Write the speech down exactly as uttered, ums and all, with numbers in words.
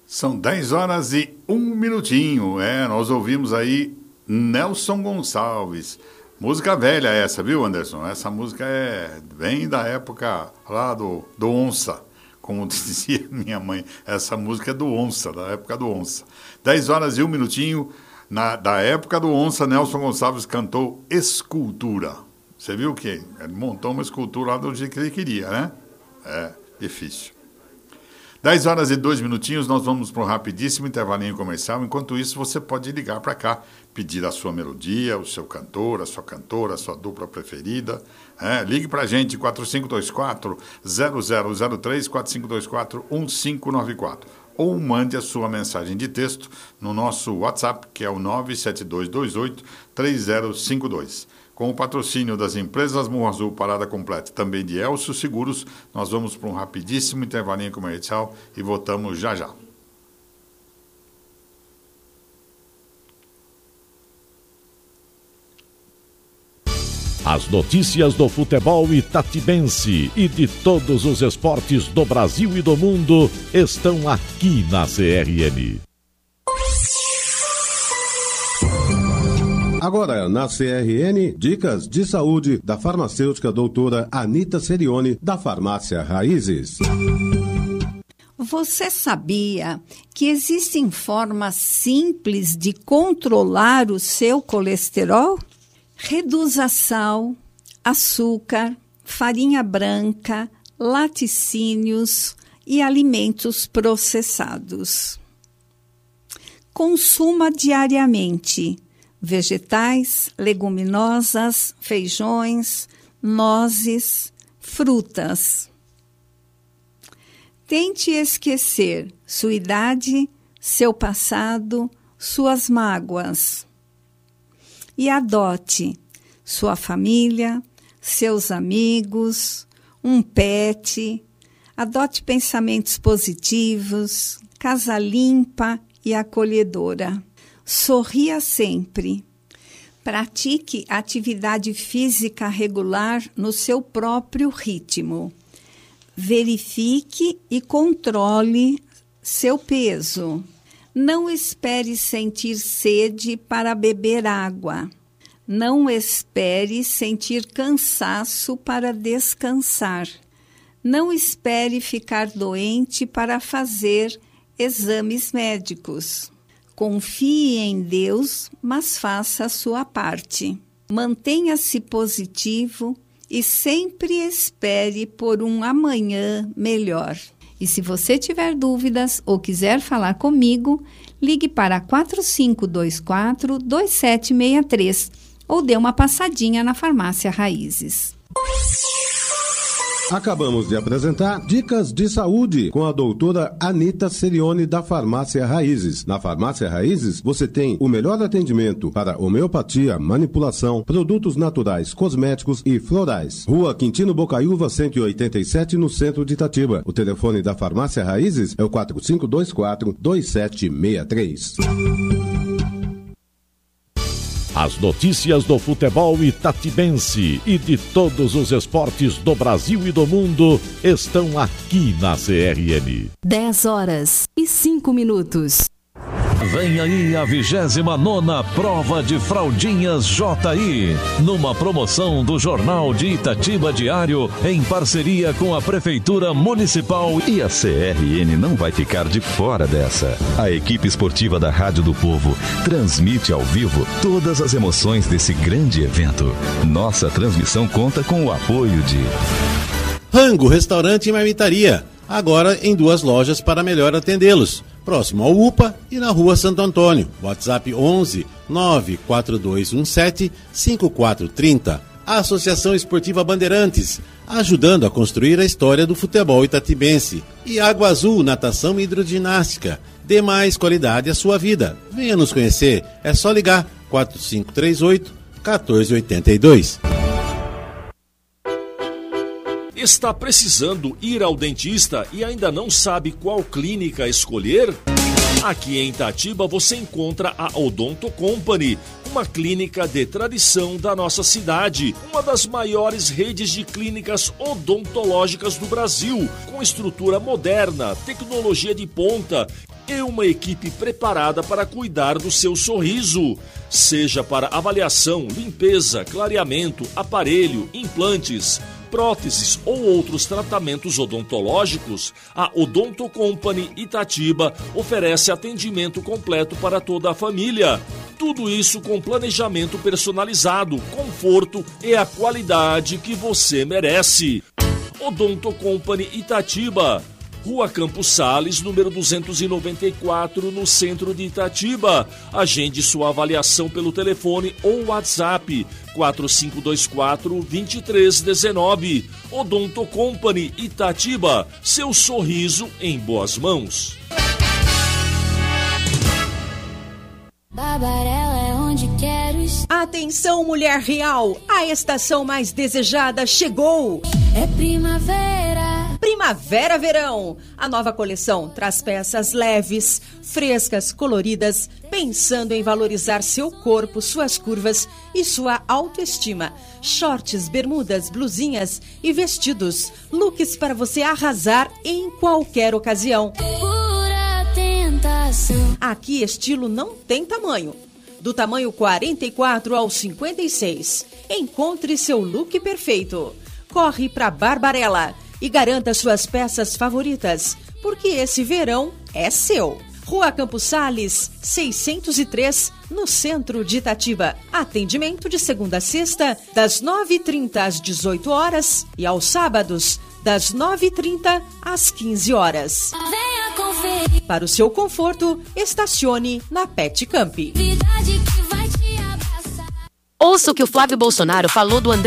São dez horas e um minutinho. É, nós ouvimos aí Nelson Gonçalves. Música velha essa, viu, Anderson? Essa música é bem da época lá do, do Onça. Como dizia minha mãe, essa música é do Onça, da época do Onça. dez horas e um minutinho. Na, da época do Onça, Nelson Gonçalves cantou Escultura. Você viu que ele montou uma escultura lá do jeito que ele queria, né? É, difícil. dez horas e dois minutinhos, nós vamos para um rapidíssimo intervalinho comercial. Enquanto isso, você pode ligar para cá, pedir a sua melodia, o seu cantor, a sua cantora, a sua dupla preferida. É, ligue para a gente, quatro cinco dois quatro, zero zero zero três, quatro cinco dois quatro, um cinco nove quatro. Ou mande a sua mensagem de texto no nosso WhatsApp, que é o nove sete dois dois oito, três zero cinco dois. Com o patrocínio das empresas Morro Azul, Parada Completa, também de Elcio Seguros, nós vamos para um rapidíssimo intervalinho comercial e voltamos já já. As notícias do futebol itatibense e de todos os esportes do Brasil e do mundo estão aqui na C R N. Agora, na C R N, dicas de saúde da farmacêutica doutora Anita Serioni, da Farmácia Raízes. Você sabia que existem formas simples de controlar o seu colesterol? Reduza sal, açúcar, farinha branca, laticínios e alimentos processados. Consuma diariamente vegetais, leguminosas, feijões, nozes, frutas. Tente esquecer sua idade, seu passado, suas mágoas. E adote sua família, seus amigos, um pet. Adote pensamentos positivos, casa limpa e acolhedora. Sorria sempre. Pratique atividade física regular no seu próprio ritmo. Verifique e controle seu peso. Não espere sentir sede para beber água. Não espere sentir cansaço para descansar. Não espere ficar doente para fazer exames médicos. Confie em Deus, mas faça a sua parte. Mantenha-se positivo e sempre espere por um amanhã melhor. E se você tiver dúvidas ou quiser falar comigo, ligue para quatro cinco dois quatro, dois sete seis três ou dê uma passadinha na Farmácia Raízes. Acabamos de apresentar Dicas de Saúde com a doutora Anita Serioni, da Farmácia Raízes. Na Farmácia Raízes, você tem o melhor atendimento para homeopatia, manipulação, produtos naturais, cosméticos e florais. Rua Quintino Bocaiúva, cento e oitenta e sete, no centro de Itatiba. O telefone da Farmácia Raízes é o quatro cinco dois quatro, dois sete seis três. As notícias do futebol itatibense e de todos os esportes do Brasil e do mundo estão aqui na C R N. dez horas e cinco minutos. Vem aí a vigésima nona Prova de Fraldinhas J I, numa promoção do Jornal de Itatiba Diário, em parceria com a Prefeitura Municipal. E a C R N não vai ficar de fora dessa. A equipe esportiva da Rádio do Povo transmite ao vivo todas as emoções desse grande evento. Nossa transmissão conta com o apoio de Rango Restaurante e Marmitaria, agora em duas lojas para melhor atendê-los. Próximo ao U P A e na Rua Santo Antônio. WhatsApp onze, nove quatro dois um sete, cinco quatro três zero. A Associação Esportiva Bandeirantes, ajudando a construir a história do futebol itatibense. E Água Azul, natação e hidroginástica. Dê mais qualidade à sua vida. Venha nos conhecer. É só ligar quatro cinco três oito, um quatro oito dois. Está precisando ir ao dentista e ainda não sabe qual clínica escolher? Aqui em Itatiba você encontra a Odonto Company, uma clínica de tradição da nossa cidade, uma das maiores redes de clínicas odontológicas do Brasil, com estrutura moderna, tecnologia de ponta e uma equipe preparada para cuidar do seu sorriso. Seja para avaliação, limpeza, clareamento, aparelho, implantes, próteses ou outros tratamentos odontológicos, a Odonto Company Itatiba oferece atendimento completo para toda a família. Tudo isso com planejamento personalizado, conforto e a qualidade que você merece. Odonto Company Itatiba, Rua Campos Sales, número duzentos e noventa e quatro, no centro de Itatiba. Agende sua avaliação pelo telefone ou WhatsApp quatro cinco dois quatro, dois três um nove. Odonto Company Itatiba, seu sorriso em boas mãos. Barbarella é onde quero estar. Atenção, mulher real, a estação mais desejada chegou. É primavera. Primavera-verão. A nova coleção traz peças leves, frescas, coloridas, pensando em valorizar seu corpo, suas curvas e sua autoestima. Shorts, bermudas, blusinhas e vestidos. Looks para você arrasar em qualquer ocasião. Pura tentação. Aqui estilo não tem tamanho. Do tamanho quarenta e quatro ao cinquenta e seis. Encontre seu look perfeito. Corre para Barbarella e garanta suas peças favoritas, porque esse verão é seu. Rua Campos Sales, seiscentos e três, no centro de Itatiba. Atendimento de segunda a sexta, das nove e trinta às dezoito horas e aos sábados, das nove e trinta às quinze horas. Venha conferir. Para o seu conforto, estacione na Pet Camp. Verdade que vai te abraçar. Ouça o que o Flávio Bolsonaro falou do André